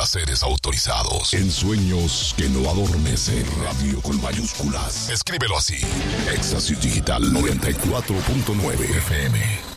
placeres autorizados. En sueños que no adormecen. Radio con mayúsculas. Escríbelo así. Éxtasis Digital 94.9 FM.